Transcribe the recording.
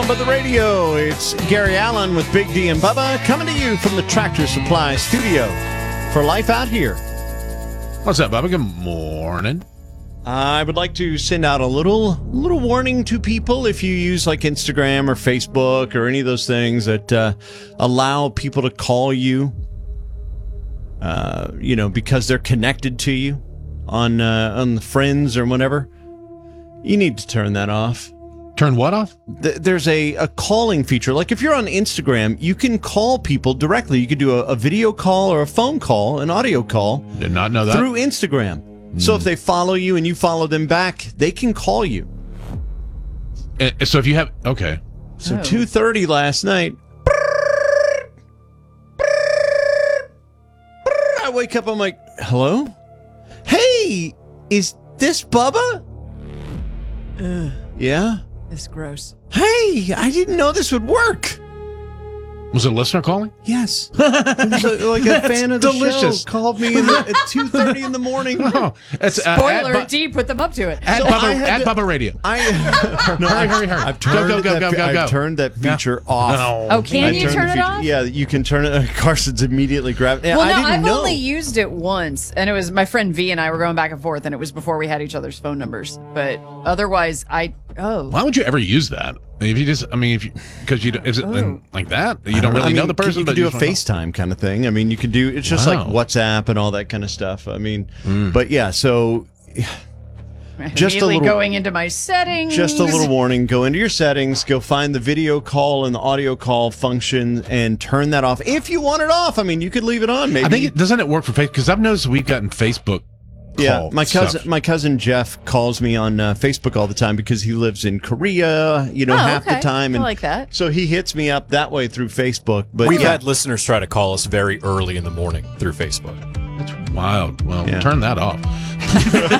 Bubba the Radio. It's Gary Allen with Big D and Bubba coming to you from the Tractor Supply studio for Life Out Here. What's up, Bubba? Good morning. I would like to send out a little warning to people if you use like Instagram or Facebook or any of those things that allow people to call you, because they're connected to you on the Friends or whatever. You need to turn that off. Turn what off? There's a calling feature. Like if you're on Instagram, you can call people directly. You could do a video call or a phone call, an audio call. Did not know that. Through Instagram. So if they follow you and you follow them back, they can call you. So if you have... Okay. So 2:30 last night. I wake up, I'm like, hello? Hey, is this Bubba? Yeah? It's gross. Hey, I didn't know this would work. Was it a listener calling? Yes. It was like a fan of the delicious. show called me at 2:30 in the morning. Oh, it's Spoiler, D put them up to it. At Bubba Radio. Hurry. I've turned Go. I've turned that feature off. Oh, can you turn it off? Yeah, you can turn it. Carson's immediately grabbed. Well, I no, didn't I've know. only used it once, and it was my friend V and I were going back and forth, and it was before we had each other's phone numbers. But otherwise, Why would you ever use that? If you just, because you don't, is it like that? You don't really know the person, you but can do you a just wanna know. FaceTime kind of thing. I mean, you can do, it's just like WhatsApp and all that kind of stuff. I mean, but yeah, so just a little going into my settings. Just a little warning. Go into your settings, go find the video call and the audio call function and turn that off. If you want it off, I mean, you could leave it on maybe. I think doesn't it work for Facebook? Because I've noticed we've gotten Facebook. Yeah, my cousin Jeff calls me on Facebook all the time because he lives in Korea, half the time. And I like that. So he hits me up that way through Facebook. But We've had listeners try to call us very early in the morning through Facebook. That's wild. Well, turn that off.